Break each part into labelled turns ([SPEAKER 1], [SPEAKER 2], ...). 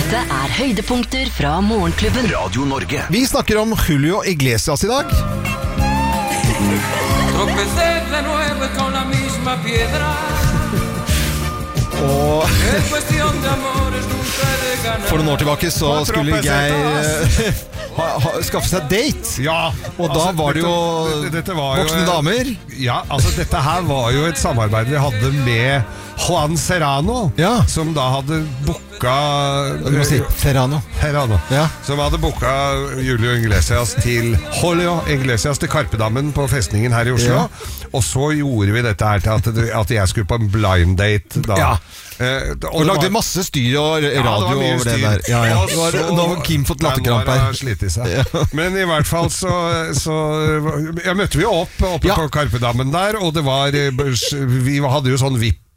[SPEAKER 1] Dette høydepunkter fra Morgenklubben.
[SPEAKER 2] Radio Norge.
[SPEAKER 3] Vi snakker om Julio Iglesias i dag. Og for noen år tilbake så skulle jeg skaffe seg date.
[SPEAKER 4] Ja,
[SPEAKER 3] og da var det jo voksne damer.
[SPEAKER 4] Ja, altså dette her var jo et samarbeid vi hadde med Juan Serrano, som da hadde booka
[SPEAKER 3] Serrano.
[SPEAKER 4] Ja. Som hadde booka Julio Iglesias til Karpedammen på festningen her i Oslo. Og så gjorde vi dette her til at jeg skulle på en blind date da.
[SPEAKER 3] Og lagde masse styr og radio over det der. Nå har Kim fått latterkramp her.
[SPEAKER 4] Men i hvert fall så møtte vi oppe på Karpedammen der, og det var vi hadde jo sånn VIP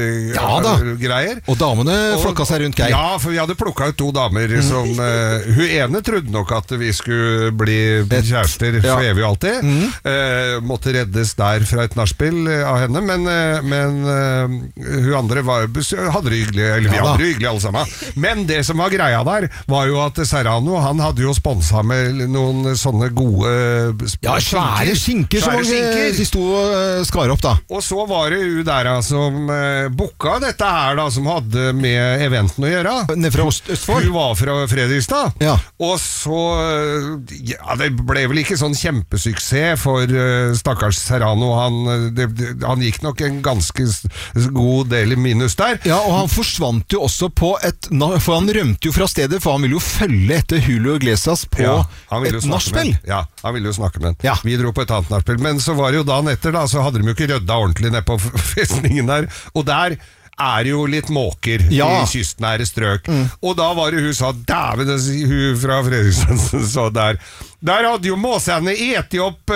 [SPEAKER 4] greier.
[SPEAKER 3] Og damene flokka seg rundt Geir.
[SPEAKER 4] Ja, for vi hadde plukket ut 2 damer som hun ene trodde nok at vi skulle bli kjærester for evig og alltid. Måtte reddes der fra et nachspiel av henne, men hun andre hadde det hyggelig, eller vi hadde det hyggelig alle sammen. Men det som var greia der var jo at Serrano, han hadde jo sponset med noen sånne gode
[SPEAKER 3] svære skinker som de sto og skar opp da.
[SPEAKER 4] Og så var det hun der som booka dette her da, som hadde med eventen å gjøre.
[SPEAKER 3] Ned fra Østfold?
[SPEAKER 4] Hun var fra Fredrikstad. Og så det ble vel ikke sånn kjempesuksess for stakkars Serrano. Han gikk nok en ganske god del i minus der.
[SPEAKER 3] Ja, og han forsvant jo også på for han rømte jo fra stedet, for han ville jo følge etter Julio Iglesias på et nachspiel.
[SPEAKER 4] Ja, han ville jo snakke med den. Vi dro på et annet nachspiel, men så var det jo dagen etter da, så hadde de jo ikke rydda ordentlig ned på festningen der. Og der det jo litt måker i kystnære strøk. Og da var det hun sa, dæven, hun fra Fredrikstad så der hadde jo måsene eti opp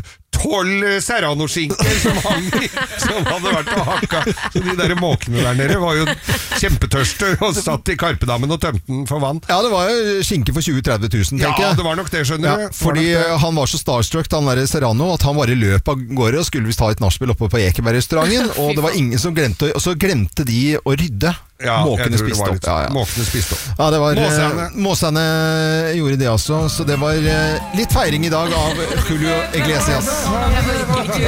[SPEAKER 4] 12 serrano-skinker som hadde vært og hakka. Så de der måkene der nede var jo kjempetørste og satt i Karpedammen og tømte den for vann.
[SPEAKER 3] Ja, det var jo skinke for 20-30 000, tenker jeg.
[SPEAKER 4] Ja, det var nok det, skjønner du.
[SPEAKER 3] Fordi han var så starstruck, han der Serrano, at han var i løp av gårde og skulle visst ha et nachspiel oppe på Ekeberg-restauranten, og det var ingen som glemte, og så glemte de å rydde. Måkene spiste opp.
[SPEAKER 4] Måkene spiste opp.
[SPEAKER 3] Ja, det var Måsene gjorde det også, så det var litt feiring i dag av Julio Iglesias.